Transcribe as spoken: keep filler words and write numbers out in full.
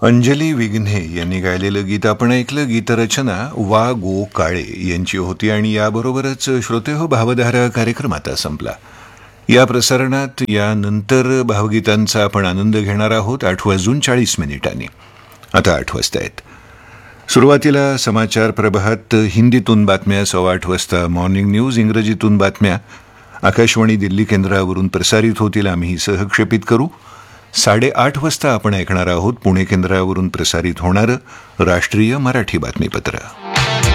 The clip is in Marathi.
अंजली विघ्ने यांनी गायलेलं गीत आपण ऐकलं. गीतरचना वा गो काळे यांची होती. आणि याबरोबरच श्रोते हो भावधारा कार्यक्रम आता संपला. या प्रसारणात यानंतर भावगीतांचा आपण आनंद घेणार आहोत आठ वाजून चाळीस मिनिटांनी. आता आठ वाजता आहेत. सुरुवातीला समाचार प्रभात हिंदीतून बातम्या, सव्वा आठ वाजता मॉर्निंग न्यूज, इंग्रजीतून बातम्या आकाशवाणी दिल्ली केंद्रावरून प्रसारित होतील. आम्ही सहक्षेपित करू. साडेआठ वाजता आपण ऐकणार आहोत पुणे केंद्रावरून प्रसारित होणारं राष्ट्रीय मराठी बातमीपत्र.